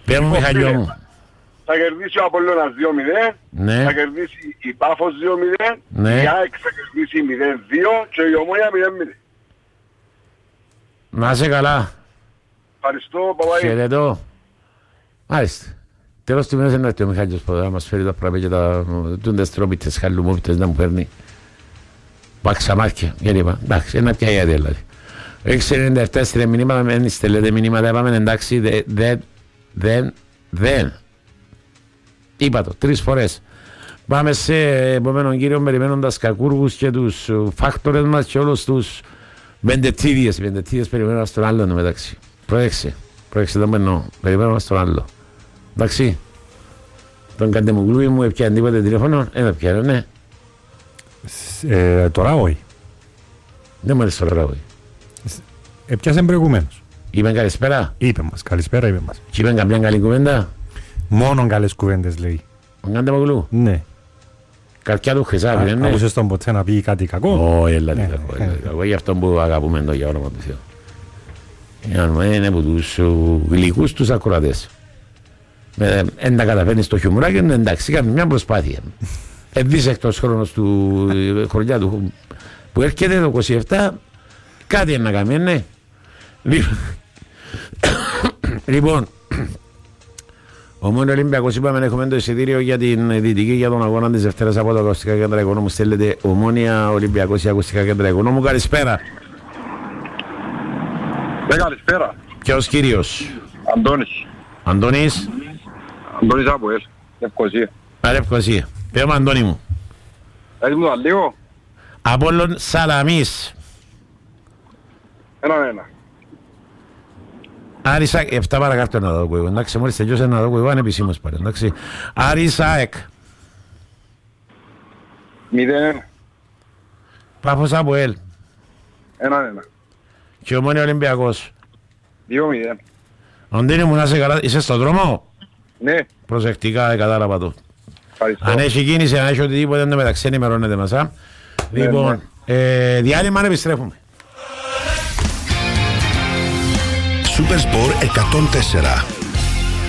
Πες μου Μιχαλιό μου. Θα κερδίσει ο Απόλλωνας 2-0, Ναι. θα κερδίσει η Πάφος 2-0, Ναι. η ΑΕΚ θα κερδίσει 0-2 και η Ομόνια 0-0. Να είσαι καλά. Ευχαριστώ, Παπαή. Χαιρετώ. Μάλιστα. Τέλος του μήνας είναι έρθει ο Μιχάλης που θα μας φέρει τα πράγματα και τα τούντες τρόπιτες, χαλουμόπιτες να μου φέρνει. Παξαμάρκια, γιατί είπα. Εντάξει, ένα πια γιατί δηλαδή. 697 στείλε μηνύματα, δεν στέλνετε μηνύματα, είπαμε εντάξει, δεν. Είπα το, 3 φορές. Πάμε σε επόμενον κύριο περιμένοντας κακούργους και τους φάκτορες μας και όλους τους βεντετήδιες. Οι βεντετήδιες περιμένουν στον άλλον μεταξύ. Προέξε τον περνώ, περιμένουμε στον άλλο. Εντάξει, τον Καντεμογλούι μου έπιανε τίποτε τηλέφωνο, ένα πιάνε, ναι. Τώρα όχι. Δεν μου αρέσει τώρα, όχι. Έπιασε προηγουμένως. Είπαν καλησπέρα. Είπε μας, καλησπέρα είπε μας. Και είπαν καμιά καλή κουβέντα. Μόνον καλές κουβέντες λέει. Ο Καντεμογλού. Ναι. Καρκιά του χρυσάβει, ναι. Άκουσες τον ποτέ να πει κάτι κακό. Όχι, έλα τι κακό. Γι' αυτό που αγαπούμε το για όνομα του Θεού. Είναι από τους γλυκούς τους ακροατές. Εν τα καταφέρνεις το χιουμουράκι, εντάξει, κάνει μια προσπάθεια. Ευδίσεκτος χρόνος του χρονιά του που έρχεται το 27, κάτι είναι να κάνει, ναι. Λοιπόν, Ομόνια Ολυμπιακός είπαμε έχουμε το εισιτήριο για την Δυτική για τον αγώνα της Δευτέρας από τα ακουστικά κέντρα οικονόμου. Στέλνετε Ομόνια Ολυμπιακός για ακουστικά κέντρα οικονόμου. Καλησπέρα. Καλησπέρα. Ποιος κύριος? Αντώνης. Αντώνης. Αντώνης Αποέλ. Ευκοσία. Ευκοσία. Πες μου Αντώνη μου. Έτσι μου το λίγο. Απόλλων Σαλαμής. 1-1. Άρης ΑΕΚ, 7 παρακάτω να δω εγώ, εντάξει, μόλις τελειώσε να δω εγώ, ανεπισήμως πάλι, εντάξει. Άρης ΑΕΚ. 0-1. Πάφος Αποέλ. 1-1. Και Ομόνια Ολυμπιακός. 2-0. Αντώνη μου να είσαι καλά, είσαι στον δρόμο. Ναι. Προσεκτικά, κατάλαβα το. Ευχαριστώ. Αν έχει κίνηση, αν έχει οτιδήποτε, είναι μεταξύ, ενημερώνετε μας, α. Λοιπόν, διάλειμμα να επιστρέφουμε. Super Sport 104.